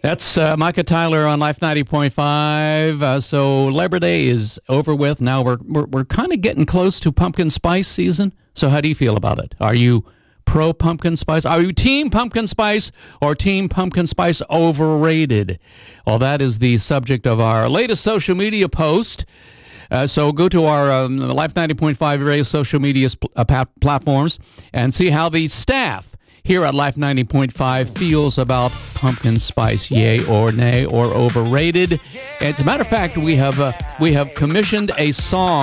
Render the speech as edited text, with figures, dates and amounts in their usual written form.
That's Micah Tyler on Life 90.5. So Labor Day is over with. Now we're kind of getting close to pumpkin spice season. So how do you feel about it? Are you pro pumpkin spice? Are you team pumpkin spice or team pumpkin spice overrated? Well, that is the subject of our latest social media post. So go to our Life 90.5 various social media platforms and see how the staff here at Life 90.5 feels about pumpkin spice, yay or nay, or overrated. As a matter of fact, we have commissioned a song